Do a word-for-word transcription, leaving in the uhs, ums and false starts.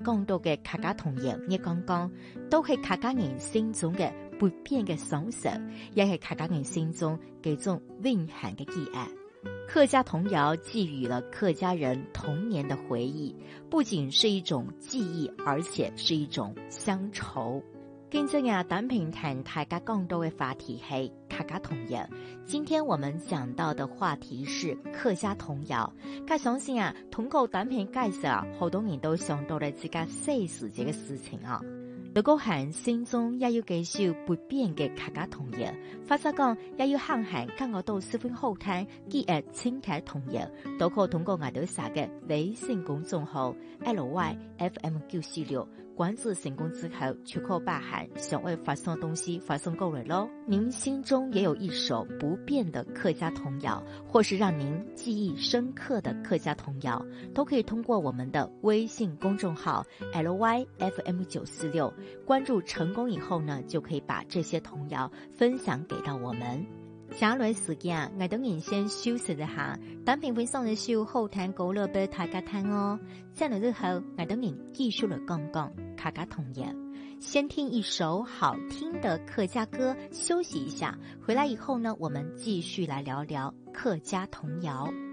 講到嘅客家童謠，我講講都係客家人心中嘅不變嘅享受，也係客家人心中嘅種永恆嘅記憶。客家童謠寄予了客家人童年的回憶，不僅是一種記憶，而且是一種鄉愁。今日啊，單平談大家講到嘅話題係客家童謠。今天我們講到的話題是客家童謠。我相信啊，通過單平介紹啊，好多人都想到了自家細時節嘅事情啊。如果係心中也有幾首不變嘅客家童謠，或者講也有漢漢感覺到十分好聽、記憶深刻童謠，都可通過我哋寫嘅微信公眾號 L Y F M 九四六。關注成功之後，就可把喊想為發送東西發送過來咯。您心中也有一首不變的客家童謠，或是讓您記憶深刻的客家童謠，都可以通過我們的微信公眾號 L Y F M 九四六，關注成功以後呢，就可以把這些童謠分享給到我們。下來時間，我等人先休息一下，單平分享一首好聽歌樂俾大家聽哦。下來之後，我等人繼續來講講客家童謠。先聽一首好聽的客家歌，休息一下，回來以後呢，我們繼續來聊聊客家童謠。